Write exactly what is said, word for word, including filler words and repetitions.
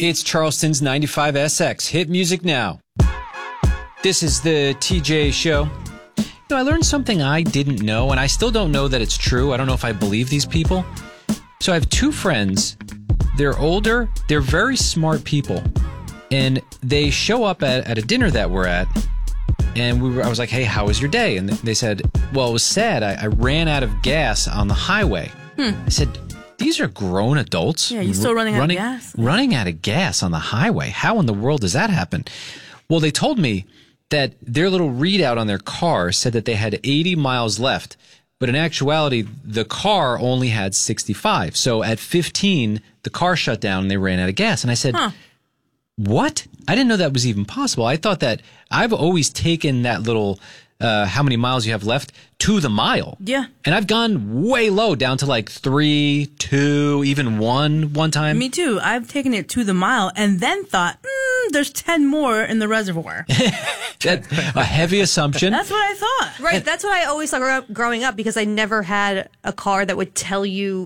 It's Charleston's ninety-five S X. Hit music now. This is the T J Show. You know, I learned something I didn't know, and I still don't know that it's true. I don't know if I believe these people. So I have two friends. They're older. They're very smart people. And they show up at, at a dinner that we're at. And we were, I was like, hey, how was your day? And they said, well, it was sad. I, I ran out of gas on the highway. Hmm. I said, these are grown adults. Yeah, you're still running, running out of gas. Running out of gas on the highway. How in the world does that happen? Well, they told me that their little readout on their car said that they had eighty miles left. But in actuality, the car only had sixty-five. So at fifteen, the car shut down and they ran out of gas. And I said, huh. What? I didn't know that was even possible. I thought that I've always taken that little, uh, how many miles you have left to the mile. Yeah. And I've gone way low, down to like three, two, even one, one time. Me too. I've taken it to the mile and then thought, mm, there's ten more in the reservoir. That's a heavy assumption. That's what I thought. Right. That's what I always thought growing up because I never had a car that would tell you